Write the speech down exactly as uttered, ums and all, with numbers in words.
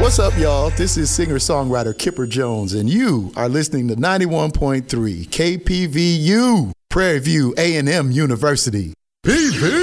What's up, y'all? This is singer-songwriter Kipper Jones, and you are listening to ninety-one point three K P V U, Prairie View A and M University. P V